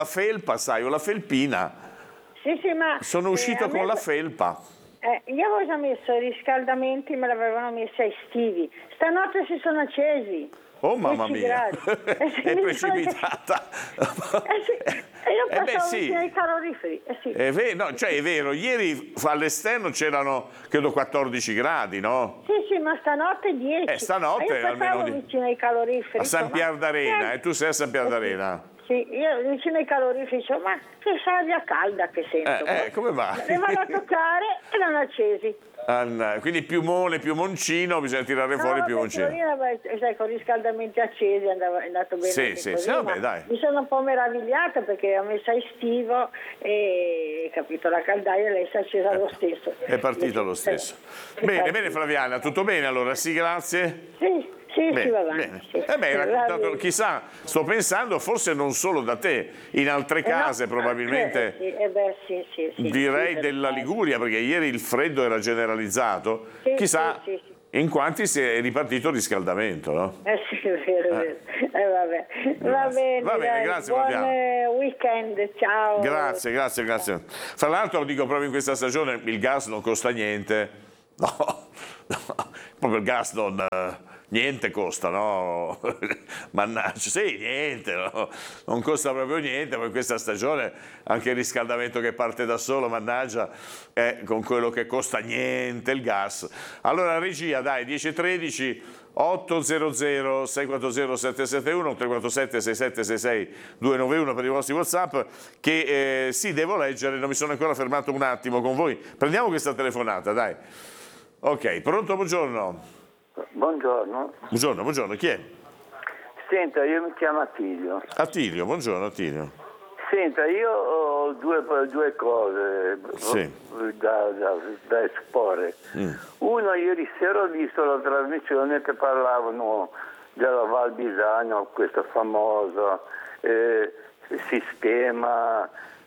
la felpa, sai, o la felpina. Sì, ma... Sono uscito con la felpa. Io avevo già messo i riscaldamenti, me l'avevano messa estivi. Stanotte si sono accesi. Oh mamma mia, è precipitata. E io passavo vicino ai caloriferi. È vero, ieri all'esterno c'erano credo 14 gradi, no? Sì, ma stanotte 10. Stanotte io passavo vicino ai caloriferi. A San Pier d'Arena, e tu sei a San Pier d'Arena? Sì, io vicino ai caloriferi dicevo, ma che aria calda che sento. Come va? Le vado a toccare e l'hanno accesi. Quindi piumoncino, bisogna tirare fuori piumoncino. Sai, con riscaldamenti accesi è andato bene. Sì, vabbè, dai. Mi sono un po' meravigliata perché ho messo estivo e capito, la caldaia lei si è accesa lo stesso. È partita lo stesso. Bene Flaviana, tutto bene allora? Sì, grazie. Sì, va avanti. Raccontato, chissà, sto pensando forse non solo da te, in altre case probabilmente, direi della Liguria, perché ieri il freddo era generalizzato, chissà in quanti si è ripartito il riscaldamento, no? Sì, è vero. Va bene, grazie buon Flaviana. weekend, ciao. Grazie. Fra l'altro lo dico proprio in questa stagione, il gas non costa niente, no, proprio il gas niente costa, no? Mannaggia, sì, niente, no? Non costa proprio niente, ma in questa stagione anche il riscaldamento che parte da solo, mannaggia, è con quello che costa niente il gas. Allora regia, dai, 10:13, 800 640 771, 347 6766 291 per i vostri WhatsApp, che sì, devo leggere, non mi sono ancora fermato un attimo con voi. Prendiamo questa telefonata, dai. Ok, pronto, buongiorno. Buongiorno, chi è? Senta, io mi chiamo Attilio. Attilio, buongiorno Attilio. Senta, io ho due cose da esporre. Una, ieri sera ho visto la trasmissione che parlavano della Val Bisagno, questo famoso sistema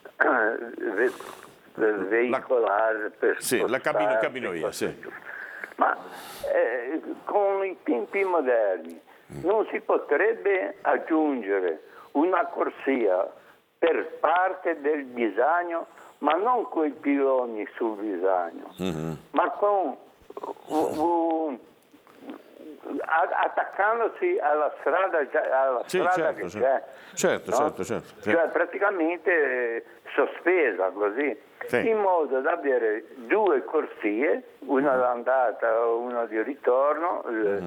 veicolare per la cabinoia, sì. Ma con i tempi moderni non si potrebbe aggiungere una corsia per parte del Bisagno, ma non con i piloni sul Bisagno, ma con attaccandosi alla strada, che c'è. Certo. Cioè praticamente sospesa così, in modo da avere due corsie, una d'andata e una di ritorno,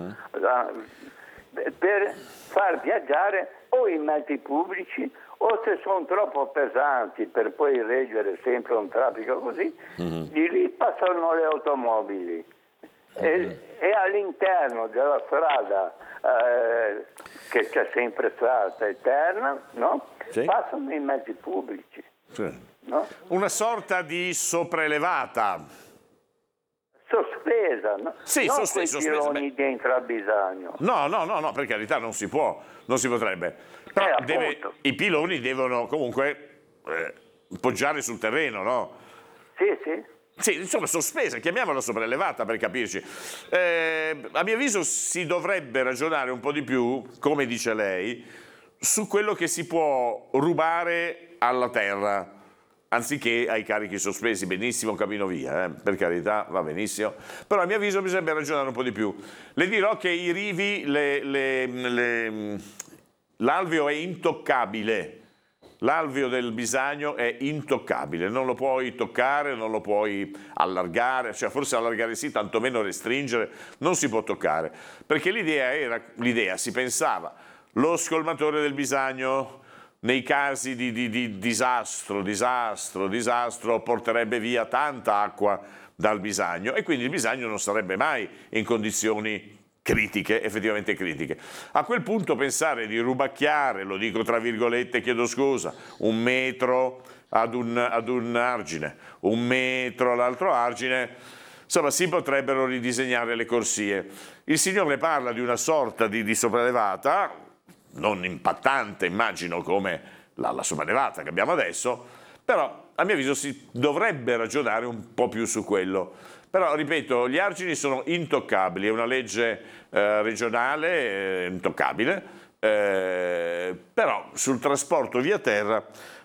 per far viaggiare o i mezzi pubblici o, se sono troppo pesanti per poi reggere sempre un traffico così, di lì passano le automobili. E all'interno della strada che c'è sempre stata eterna, no? Passano i mezzi pubblici. No? Una sorta di sopraelevata. Sospesa, no? Sì, non sospesa. Piloni dentro a Bisagno. No, per carità, non si potrebbe. Però i piloni devono comunque poggiare sul terreno, no? Sì, insomma, sospesa, chiamiamola sopraelevata per capirci. A mio avviso si dovrebbe ragionare un po' di più, come dice lei, su quello che si può rubare alla terra, anziché ai carichi sospesi. Benissimo cabinovia, per carità, va benissimo. Però a mio avviso bisogna ragionare un po' di più. Le dirò che i rivi, l'alveo è intoccabile. L'alveo del Bisagno è intoccabile, non lo puoi toccare, non lo puoi allargare, cioè forse allargare sì, tantomeno restringere, non si può toccare, perché l'idea si pensava, lo scolmatore del Bisagno nei casi di disastro porterebbe via tanta acqua dal Bisagno e quindi il Bisagno non sarebbe mai in condizioni critiche, effettivamente critiche. A quel punto pensare di rubacchiare, lo dico tra virgolette, chiedo scusa, 1 metro ad un argine, 1 metro all'altro argine, insomma si potrebbero ridisegnare le corsie. Il signore parla di una sorta di sopraelevata, non impattante immagino come la sopraelevata che abbiamo adesso, però a mio avviso si dovrebbe ragionare un po' più su quello. Però, ripeto, gli argini sono intoccabili, è una legge regionale intoccabile, però sul trasporto via terra